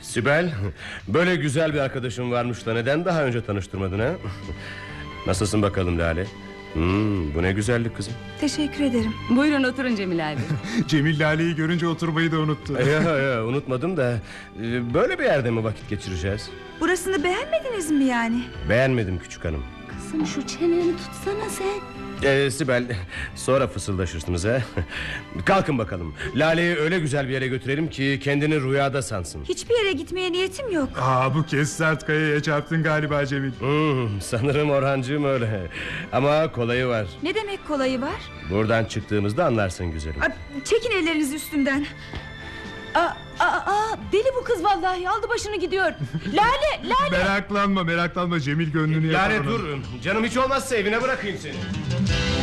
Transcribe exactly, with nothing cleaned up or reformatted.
Sibel, böyle güzel bir arkadaşın varmış da neden daha önce tanıştırmadın ha? Nasılsın bakalım Lale? Hmm, bu ne güzellik kızım. Teşekkür ederim. Buyurun oturun Cemil abi. Cemil Lale'yi görünce oturmayı da unuttu. Ya, ya, unutmadım da e, böyle bir yerde mi vakit geçireceğiz? Burasını beğenmediniz mi yani? Beğenmedim küçük hanım. Kızım şu çeneni tutsana sen. Ee, Sibel, sonra fısıldaşırsınız ha. Kalkın bakalım. Lale'yi öyle güzel bir yere götürelim ki kendini rüyada sansın. Hiçbir yere gitmeye niyetim yok. Aa, bu kez sert kayaya çarptın galiba Cemil. Hmm, sanırım Orhancığım öyle. Ama kolayı var. Ne demek kolayı var? Buradan çıktığımızda anlarsın güzelim. Aa, çekin ellerinizi üstümden. Aa, aa, aa, deli bu kız vallahi, aldı başını gidiyor. Lale, Lale. Meraklanma meraklanma Cemil gönlünü yakar. Lale dur. Canım hiç olmazsa evine bırakayım seni.